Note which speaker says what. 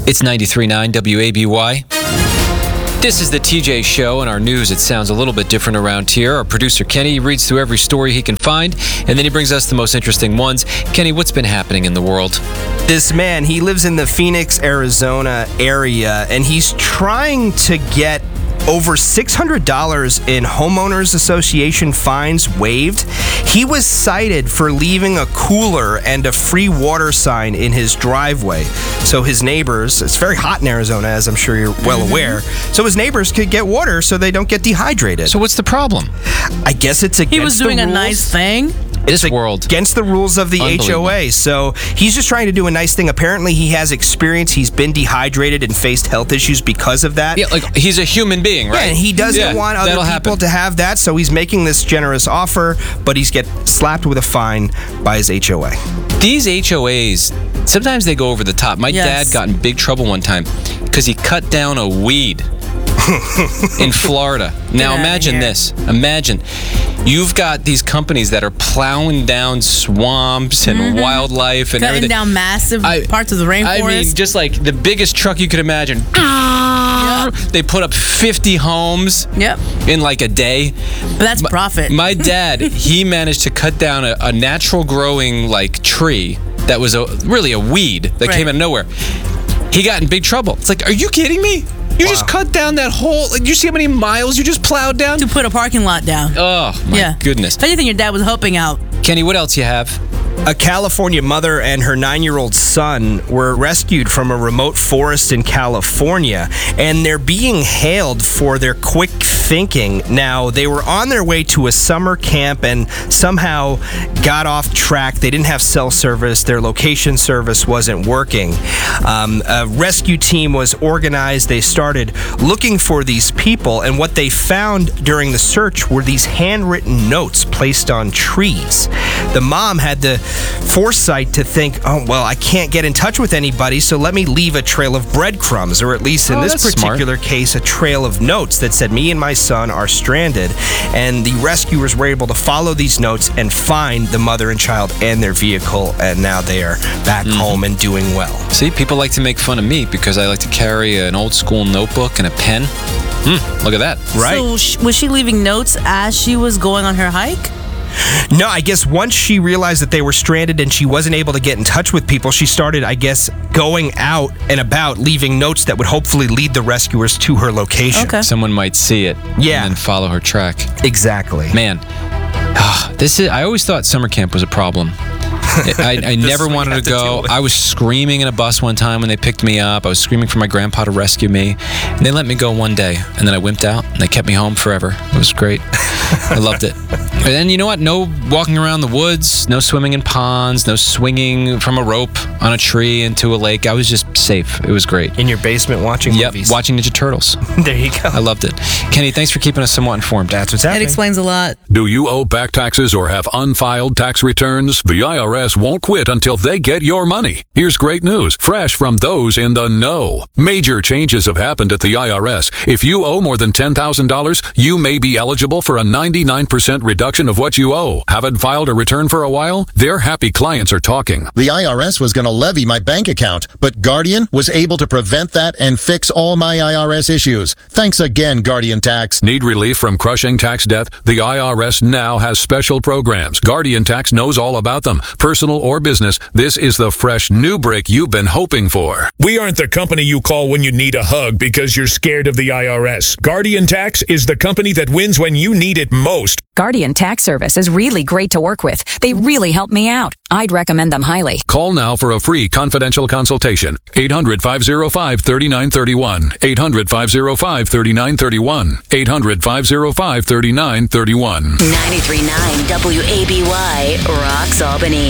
Speaker 1: It's 93.9 WABY. This is the TJ Show, and our news, it sounds a little bit different around here. Our producer, Kenny, reads through every story he can find, and then he brings us the most interesting ones. Kenny, what's been happening in the world?
Speaker 2: This man, he lives in the Phoenix, Arizona area, and he's trying to get over $600 in homeowners association fines waived. He was cited for leaving a cooler and a free water sign in his driveway. So his neighbors, it's very hot in Arizona, as I'm sure you're well aware, so his neighbors could get water so they don't get dehydrated.
Speaker 1: So what's the problem?
Speaker 2: I guess it's against the rules.
Speaker 3: He was doing a nice thing.
Speaker 1: This world.
Speaker 2: Against the rules of the HOA. So he's just trying to do a nice thing. Apparently he has experience. He's been dehydrated and faced health issues because of that.
Speaker 1: Yeah, like he's a human being, right?
Speaker 2: Yeah, and he doesn't want other people to have that, so he's making this generous offer, but he's get slapped with a fine by his HOA.
Speaker 1: These HOAs, sometimes they go over the top. My dad got in big trouble one time because he cut down a weed in Florida. Now imagine this. Imagine you've got these companies that are plowing down swamps and wildlife and
Speaker 3: cutting
Speaker 1: everything.
Speaker 3: down massive parts of the rainforest.
Speaker 1: I mean, just like the biggest truck you could imagine. They put up 50 homes in like a day.
Speaker 3: But that's profit.
Speaker 1: My dad, he managed to cut down a natural growing like tree that was really a weed that came out of nowhere. He got in big trouble. It's like, are you kidding me? You just cut down that whole... Like, you see how many miles you just plowed down?
Speaker 3: To put a parking lot down.
Speaker 1: Oh, my goodness.
Speaker 3: If anything, your dad was helping out.
Speaker 1: Kenny, what else you have?
Speaker 2: A California mother and her 9-year-old son were rescued from a remote forest in California, and they're being hailed for their quick thinking. Now, they were on their way to a summer camp and somehow got off track. They didn't have cell service. Their location service wasn't working. A rescue team was organized. They started looking for these people, and what they found during the search were these handwritten notes placed on trees. The mom had the foresight to think, oh, well, I can't get in touch with anybody, so let me leave a trail of breadcrumbs, or at least in this particular case, a trail of notes that said, me and my son are stranded. And the rescuers were able to follow these notes and find the mother and child and their vehicle, and now they are back home and doing well.
Speaker 1: See, people like to make fun of me because I like to carry an old school notebook and a pen. Look at that.
Speaker 2: Right.
Speaker 3: So was she leaving notes as she was going on her hike?
Speaker 2: No, I guess once she realized that they were stranded and she wasn't able to get in touch with people, she started, I guess, going out and about, leaving notes that would hopefully lead the rescuers to her location.
Speaker 3: Okay.
Speaker 1: Someone might see it and then follow her track.
Speaker 2: Exactly.
Speaker 1: Man, I always thought summer camp was a problem. I never wanted to go. I was screaming in a bus one time when they picked me up. I was screaming for my grandpa to rescue me. And they let me go one day, and then I wimped out, and they kept me home forever. It was great. I loved it. And then, you know what? No walking around the woods, no swimming in ponds, no swinging from a rope on a tree into a lake. I was just safe. It was great.
Speaker 2: In your basement watching movies.
Speaker 1: Yep, watching Ninja Turtles.
Speaker 2: There you go.
Speaker 1: I loved it. Kenny, thanks for keeping us somewhat informed.
Speaker 2: That's what's happening.
Speaker 3: It explains a lot.
Speaker 4: Do you owe back taxes or have unfiled tax returns? The IRS won't quit until they get your money. Here's great news, fresh from those in the know. Major changes have happened at the IRS. If you owe more than $10,000, you may be eligible for a 99% reduction of what you owe. Haven't filed a return for a while? Their happy clients are talking.
Speaker 5: The IRS was going to levy my bank account, but Guardian was able to prevent that and fix all my IRS issues. Thanks again, Guardian Tax.
Speaker 4: Need relief from crushing tax debt? The IRS now has special programs. Guardian Tax knows all about them. Personal or business, this is the fresh new break you've been hoping for.
Speaker 6: We aren't the company you call when you need a hug because you're scared of the IRS. Guardian Tax is the company that wins when you need it most.
Speaker 7: Guardian Tax Service is really great to work with. They really help me out. I'd recommend them highly.
Speaker 4: Call now for a free confidential consultation. 800-505-3931. 800-505-3931. 800-505-3931.
Speaker 8: 93.9 WABY rocks Albany.